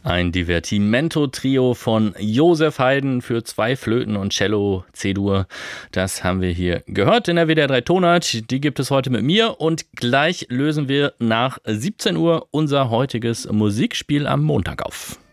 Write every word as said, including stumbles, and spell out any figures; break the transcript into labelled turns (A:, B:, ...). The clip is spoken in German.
A: Ein Divertimento-Trio von Josef Haydn für zwei Flöten und Cello, C-Dur. Das haben wir hier gehört in der W D R drei Tonart. Die gibt es heute mit mir und gleich lösen wir nach siebzehn Uhr unser heutiges Musikspiel am Montag auf.